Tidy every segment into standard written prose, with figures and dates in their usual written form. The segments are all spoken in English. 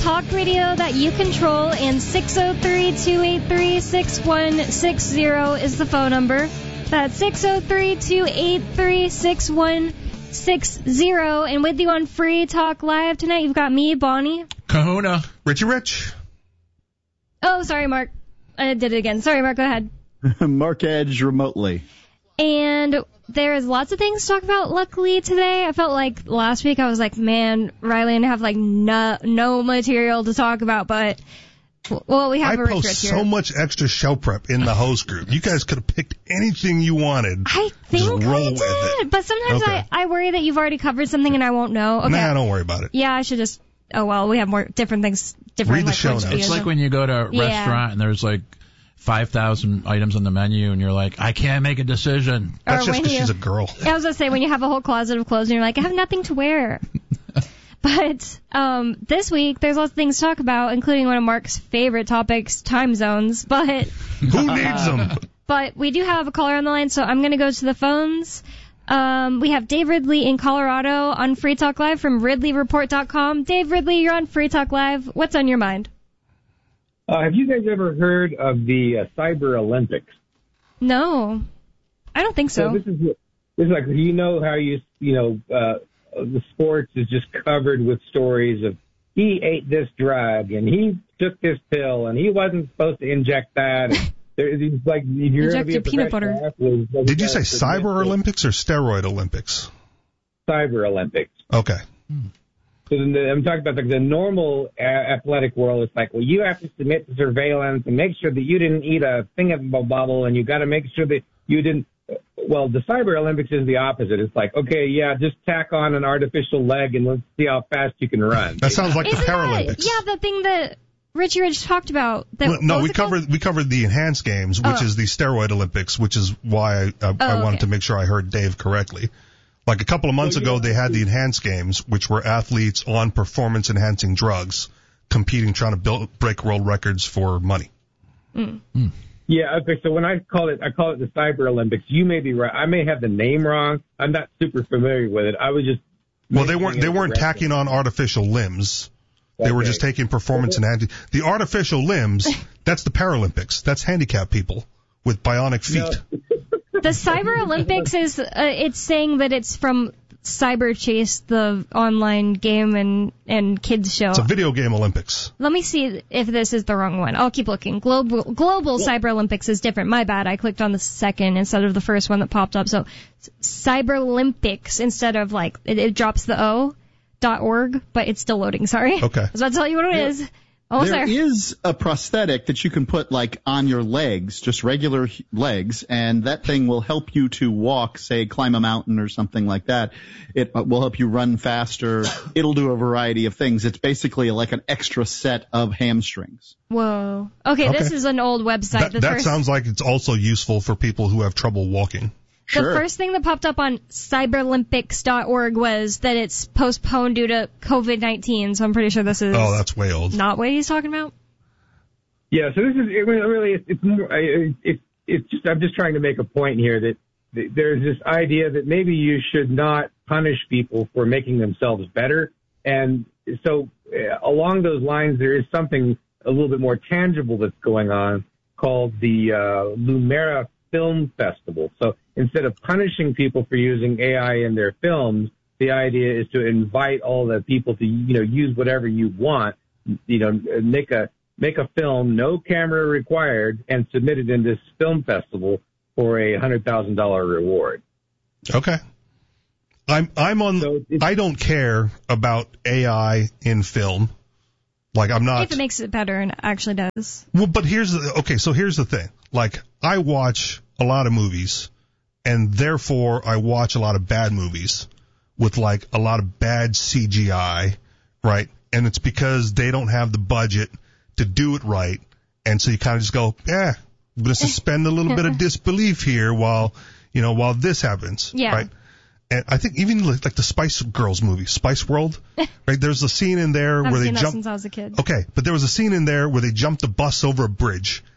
talk radio that you control, and 603-283-6160 is the phone number. That's 603-283-6160. And with you on Free Talk Live tonight, you've got me, Bonnie. Kahuna. Richie Rich. Oh, sorry, Mark. I did it again. Sorry, Mark, go ahead. Mark Edge remotely. And there's lots of things to talk about, luckily, today. I felt like last week I was like, man, Riley and I have like no material to talk about, but, well, we have a Rich post Rich here. so much extra show prep in the host group. You guys could have picked anything you wanted. I think I did, but sometimes I worry that you've already covered something and I won't know. Okay. Nah, don't worry about it. Yeah, I should just, oh well, we have more different things, Read the show notes. It's like when you go to a restaurant and there's like 5,000 items on the menu, and you're like, I can't make a decision. That's just because she's a girl. I was going to say, when you have a whole closet of clothes and you're like, I have nothing to wear. But this week, there's lots of things to talk about, including one of Mark's favorite topics, time zones. But who needs them? But we do have a caller on the line, so I'm going to go to the phones. We have Dave Ridley in Colorado on Free Talk Live from RidleyReport.com. Dave Ridley, you're on Free Talk Live. What's on your mind? Have you guys ever heard of the Cyber Olympics? No, I don't think so. This is like, you know how the sports is just covered with stories of he ate this drug and he took this pill and he wasn't supposed to inject that. And it's like, if you're going to be a peanut butter. Athlete, did you say Cyber Olympics or Steroid Olympics? Cyber Olympics. Okay. So I'm talking about the normal athletic world. It's like, well, you have to submit to surveillance and make sure that you didn't eat a thingamabobbable, and you got to make sure that you didn't. Well, the Cyber Olympics is the opposite. It's like, okay, yeah, just tack on an artificial leg and let's see how fast you can run. That sounds like the Paralympics. The thing that Richie Rich talked about. No, we covered the enhanced games, which is the Steroid Olympics, which is why I wanted to make sure I heard Dave correctly. Like a couple of months ago, they had the enhanced games, which were athletes on performance-enhancing drugs competing, trying to break world records for money. Yeah, okay, so when I call it the Cyber Olympics. You may be right. I may have the name wrong. I'm not super familiar with it. I was just... Well, they weren't tacking on artificial limbs. They were just taking performance-enhancing... The artificial limbs, that's the Paralympics. That's handicapped people with bionic feet. No. The Cyber Olympics is, it's saying that it's from Cyber Chase, the online game and kids show. It's a video game Olympics. Let me see if this is the wrong one. I'll keep looking. Global Cyber Olympics is different. My bad. I clicked on the second instead of the first one that popped up. So Cyber Olympics instead of it drops the .org, but it's still loading. Sorry. Okay. I was about to tell you what it is. There is a prosthetic that you can put on your legs, just regular legs, and that thing will help you to walk, say, climb a mountain or something like that. It will help you run faster. It'll do a variety of things. It's basically like an extra set of hamstrings. Whoa. Okay, this is an old website. That sounds like it's also useful for people who have trouble walking. Sure. The first thing that popped up on cyberolympics.org was that it's postponed due to COVID-19, so I'm pretty sure this is... Oh, that's way old. Not what he's talking about? Yeah, so this is it's more, it's just, I'm just trying to make a point here that there's this idea that maybe you should not punish people for making themselves better. And so along those lines, there is something a little bit more tangible that's going on called the Lumera Film Festival. So instead of punishing people for using AI in their films, the idea is to invite all the people to, use whatever you want, make a film, no camera required, and submit it in this film festival for a $100,000 reward. Okay. I don't care about AI in film. Like, I'm not... If it makes it better, and it actually does. Well, but here's the thing. Like, I watch a lot of movies, and therefore I watch a lot of bad movies with, like, a lot of bad CGI, right? And it's because they don't have the budget to do it right. And so you kind of just go, I'm going to suspend a little bit of disbelief here while this happens. Yeah. Right? And I think even like the Spice Girls movie, Spice World, right? There's a scene in there where they jump. Since I was a kid. Okay, but there was a scene in there where they jumped the bus over a bridge,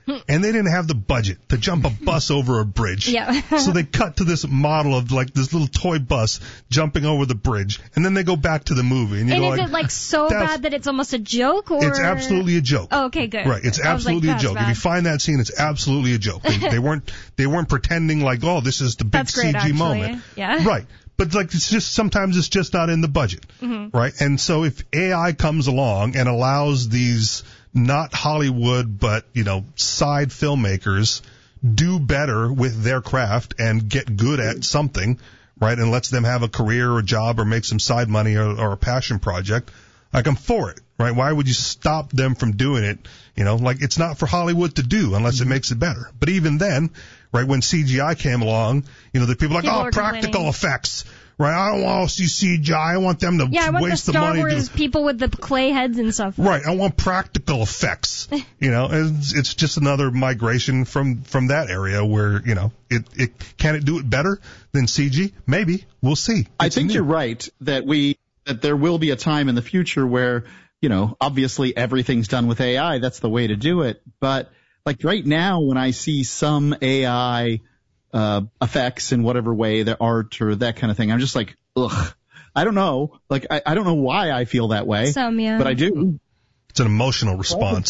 and they didn't have the budget to jump a bus over a bridge. Yeah. So they cut to this model of like this little toy bus jumping over the bridge, and then they go back to the movie. And, is like, it like so bad that it's almost a joke? Or it's absolutely a joke. Oh, okay, good. Right, it's absolutely a joke. Bad. If you find that scene, it's absolutely a joke. They weren't pretending like, oh, this is the big That's great, CG actually. moment. Yeah. Right. But like sometimes it's just not in the budget. Mm-hmm. Right? And so if AI comes along and allows these not Hollywood but, side filmmakers do better with their craft and get good at something, right? And lets them have a career or a job or make some side money or a passion project, like I'm for it, right? Why would you stop them from doing it? Like it's not for Hollywood to do unless it makes it better. But even then, right, when CGI came along, the people are like, oh, practical effects. Right, I don't want to see CGI. I want them to waste the money. I want the Star Wars people with the clay heads and stuff. Right, I want practical effects. It's just another migration from that area where it can it do it better than CG? Maybe we'll see. I think you're right that there will be a time in the future where obviously everything's done with AI. That's the way to do it. But like right now, when I see some AI effects in whatever way, the art or that kind of thing, I'm just like, ugh. I don't know. Like, I don't know why I feel that way. But I do. It's an emotional response.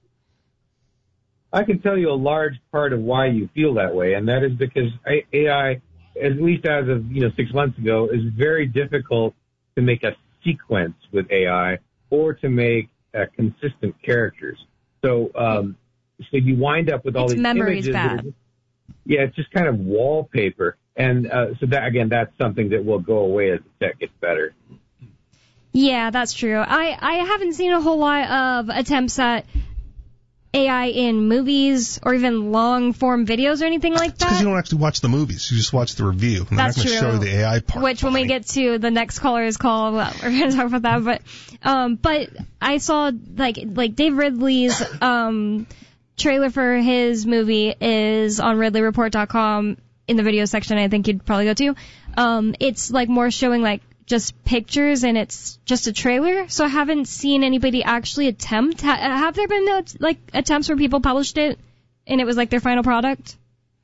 I can tell you a large part of why you feel that way, and that is because AI, at least as of 6 months ago, is very difficult to make a sequence with AI or to make consistent characters. So you wind up with all these memory's images. Bad. It's just kind of wallpaper. And so that's something that will go away as the tech gets better. Yeah, that's true. I haven't seen a whole lot of attempts at AI in movies or even long-form videos or anything like that. Because you don't actually watch the movies. You just watch the review. And that's they're not going to show you the AI part. Which, when we get to the next caller's call, well, we're going to talk about that. But I saw, like Dave Ridley's trailer for his movie is on RidleyReport.com in the video section. I think you'd probably go to. It's like more showing like just pictures, and it's just a trailer. So I haven't seen anybody actually attempt. Have there been attempts where people published it and it was like their final product?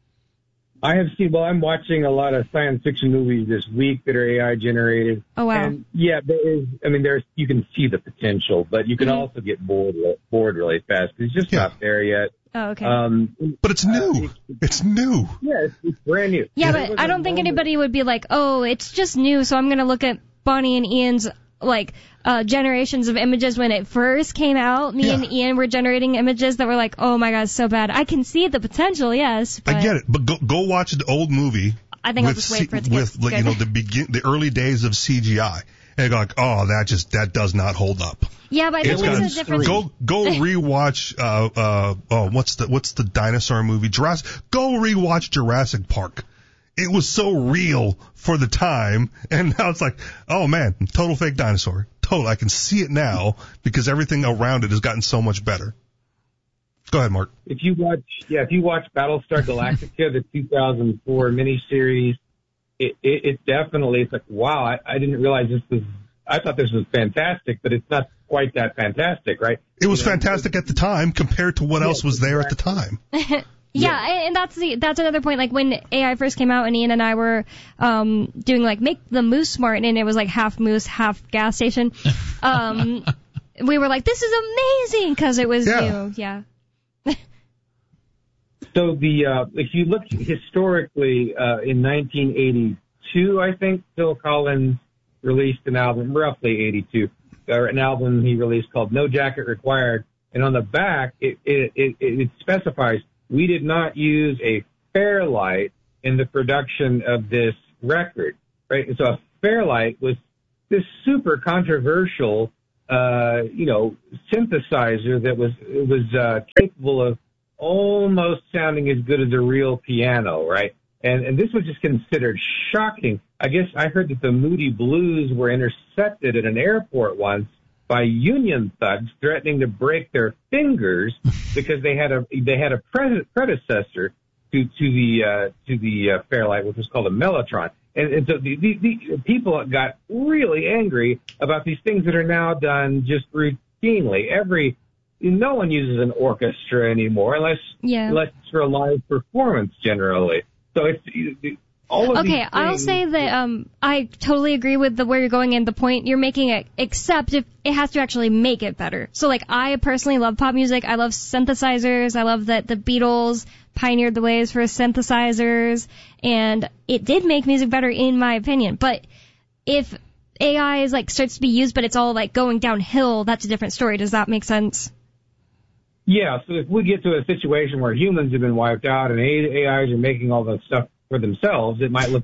I have seen. Well, I'm watching a lot of science fiction movies this week that are AI generated. Oh wow! And yeah, there is. I mean, you can see the potential, but you can also get bored really fast. It's just not there yet. Oh, okay. But it's new. It's new. Yeah, it's brand new. Yeah, but I don't think anybody would be like, oh, it's just new, so I'm going to look at Bonnie and Ian's, generations of images when it first came out. Me and Ian were generating images that were like, oh my god, so bad. I can see the potential, yes. But I get it, but go watch the old movie. I think I'll just wait for it to get good. the early days of CGI. And go like, oh, that does not hold up. Yeah, but I think there's a difference. Go rewatch what's the dinosaur movie? Go rewatch Jurassic Park. It was so real for the time, and now it's like, oh man, total fake dinosaur. Total. I can see it now because everything around it has gotten so much better. Go ahead, Mark. If you watch Battlestar Galactica, the 2004 miniseries, it definitely, it's like, wow, I didn't realize I thought this was fantastic, but it's not quite that fantastic, right? It was fantastic at the time compared to what else was there at the time. Yeah, and that's another point. Like when AI first came out, and Ian and I were doing make the moose smart, and it was like half moose, half gas station. We were like, this is amazing because it was new. Yeah. So if you look historically, in 1982, I think Phil Collins released an album, roughly 82, an album he released called No Jacket Required, and on the back it specifies we did not use a Fairlight in the production of this record, right? And so a Fairlight was this super controversial, synthesizer that was capable of almost sounding as good as a real piano, right? And this was just considered shocking. I guess I heard that the Moody Blues were intercepted at an airport once by Union thugs threatening to break their fingers because they had a predecessor to the Fairlight, which was called a Mellotron. And so the people got really angry about these things that are now done just routinely. Every no one uses an orchestra anymore unless it's for live performance generally. So it's all of these things. I'll say that I totally agree with where you're going and the point you're making, except if it has to actually make it better. So like I personally love pop music. I love synthesizers. I love that the Beatles pioneered the ways for synthesizers, and it did make music better in my opinion. But if AI is like starts to be used, but it's all like going downhill, that's a different story. Does that make sense? Yeah, so if we get to a situation where humans have been wiped out and AIs are making all the stuff for themselves, it might look